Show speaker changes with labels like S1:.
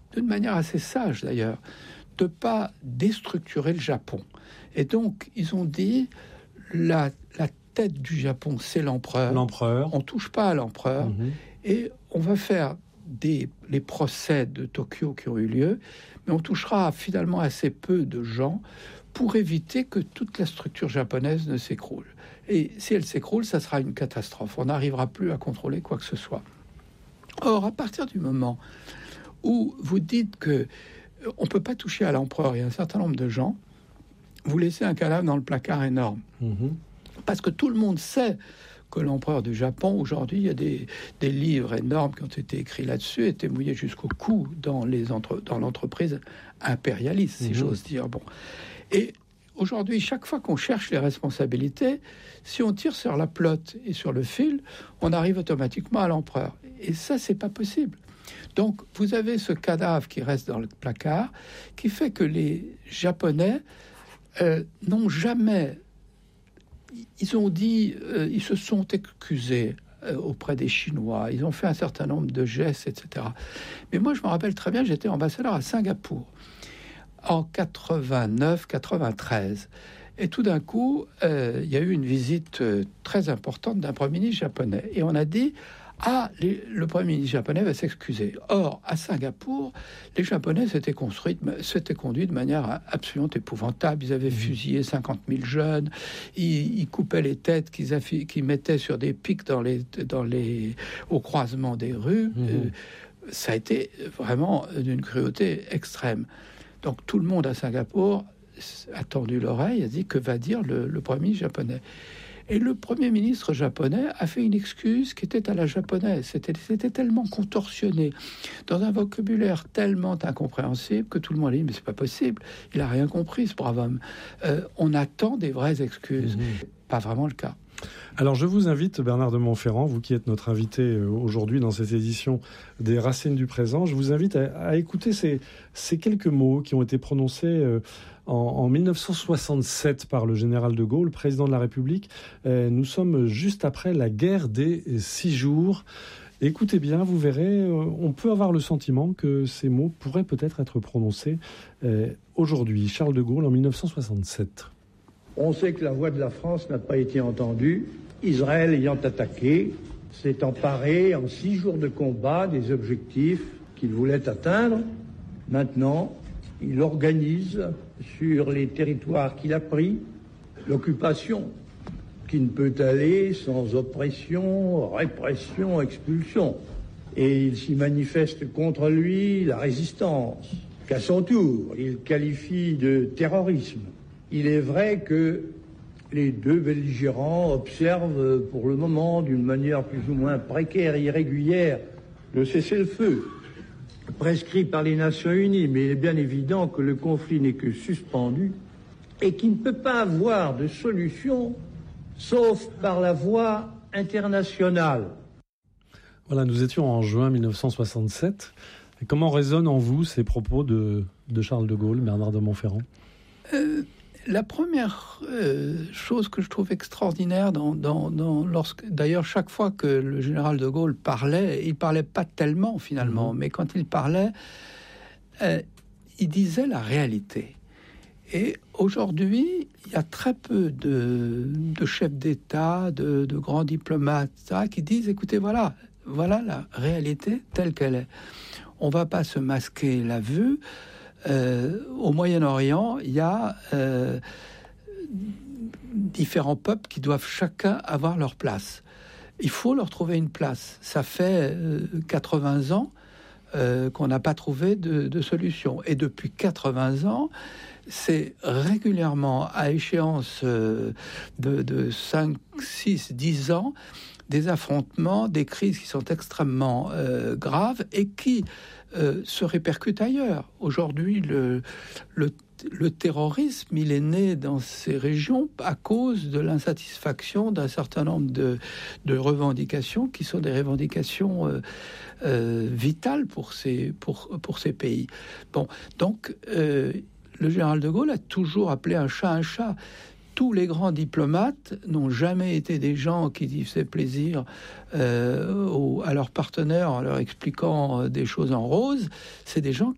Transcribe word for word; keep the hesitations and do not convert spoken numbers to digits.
S1: d'une manière assez sage d'ailleurs, de ne pas déstructurer le Japon. Et donc, ils ont dit, la, la tête du Japon, c'est l'empereur.
S2: L'empereur.
S1: On ne touche pas à l'empereur. Mmh. Et on va faire des, les procès de Tokyo qui ont eu lieu, mais on touchera finalement assez peu de gens pour éviter que toute la structure japonaise ne s'écroule. Et si elle s'écroule, ça sera une catastrophe. On n'arrivera plus à contrôler quoi que ce soit. Or, à partir du moment où vous dites que on ne peut pas toucher à l'empereur, il y a un certain nombre de gens, vous laissez un cadavre dans le placard énorme. Mmh. Parce que tout le monde sait que l'empereur du Japon, aujourd'hui, il y a des, des livres énormes qui ont été écrits là-dessus, étaient mouillés jusqu'au cou dans, les entre, dans l'entreprise impérialiste, si mmh. j'ose dire. Bon. Et aujourd'hui, chaque fois qu'on cherche les responsabilités, si on tire sur la pelote et sur le fil, on arrive automatiquement à l'empereur. Et ça, c'est pas possible. Donc, vous avez ce cadavre qui reste dans le placard, qui fait que les Japonais euh, n'ont jamais... Ils ont dit, euh, ils se sont excusés euh, auprès des Chinois. Ils ont fait un certain nombre de gestes, et cetera. Mais moi, je me rappelle très bien, j'étais ambassadeur à Singapour en quatre-vingt-neuf quatre-vingt-treize. Et tout d'un coup, euh, il y a eu une visite euh, très importante d'un Premier ministre japonais. Et on a dit, ah, les, le Premier ministre japonais va s'excuser. Or, à Singapour, les Japonais s'étaient, construits, s'étaient conduits de manière absolument épouvantable. Ils avaient fusillé cinquante mille jeunes, ils, ils coupaient les têtes qu'ils, affi- qu'ils mettaient sur des pics dans les, dans les, au croisement des rues. Mmh. Euh, ça a été vraiment d'une cruauté extrême. Donc tout le monde à Singapour a tendu l'oreille, a dit que va dire le, le Premier ministre japonais. Et le Premier ministre japonais a fait une excuse qui était à la japonaise. C'était, c'était tellement contorsionné, dans un vocabulaire tellement incompréhensible que tout le monde a dit « mais c'est pas possible, il a rien compris ce brave homme euh, ». On attend des vraies excuses. Mmh. Pas vraiment le cas.
S2: Alors je vous invite, Bernard de Montferrand, vous qui êtes notre invité aujourd'hui dans cette édition des Racines du présent, je vous invite à, à écouter ces, ces quelques mots qui ont été prononcés euh, en, en dix-neuf cent soixante-sept par le général de Gaulle, président de la République. Euh, nous sommes juste après la guerre des six jours. Écoutez bien, vous verrez, euh, on peut avoir le sentiment que ces mots pourraient peut-être être prononcés euh, aujourd'hui. Charles de Gaulle en dix-neuf cent soixante-sept.
S3: On sait que la voix de la France n'a pas été entendue. Israël ayant attaqué, s'est emparé en six jours de combat des objectifs qu'il voulait atteindre. Maintenant, il organise sur les territoires qu'il a pris l'occupation qui ne peut aller sans oppression, répression, expulsion. Et il s'y manifeste contre lui la résistance, qu'à son tour, il qualifie de terrorisme. Il est vrai que les deux belligérants observent pour le moment, d'une manière plus ou moins précaire et irrégulière, le cessez-le-feu prescrit par les Nations Unies, mais il est bien évident que le conflit n'est que suspendu et qu'il ne peut pas avoir de solution sauf par la voie internationale.
S2: Voilà, nous étions en juin dix-neuf cent soixante-sept. Et comment résonnent en vous ces propos de, de Charles de Gaulle, Bernard de Montferrand ?
S1: euh... La première euh, chose que je trouve extraordinaire, dans, dans, dans, lorsque, d'ailleurs, chaque fois que le général de Gaulle parlait, il parlait pas tellement finalement, mmh. mais quand il parlait, euh, il disait la réalité. Et aujourd'hui, il y a très peu de, de chefs d'État, de, de grands diplomates, ça, qui disent, écoutez, voilà, voilà la réalité telle qu'elle est. On va pas se masquer la vue. Euh, au Moyen-Orient, il y a euh, différents peuples qui doivent chacun avoir leur place. Il faut leur trouver une place. Ça fait euh, quatre-vingts ans euh, qu'on n'a pas trouvé de, de solution. Et depuis quatre-vingts ans, c'est régulièrement, à échéance euh, de, de cinq, six, dix ans, des affrontements, des crises qui sont extrêmement euh, graves et qui euh, se répercutent ailleurs. Aujourd'hui, le, le, le terrorisme, il est né dans ces régions à cause de l'insatisfaction d'un certain nombre de, de revendications qui sont des revendications euh, euh, vitales pour ces, pour, pour ces pays. Bon, donc, euh, le général de Gaulle a toujours appelé un chat un chat. Tous les grands diplomates n'ont jamais été des gens qui faisaient plaisir euh, aux, à leurs partenaires en leur expliquant des choses en rose. C'est des gens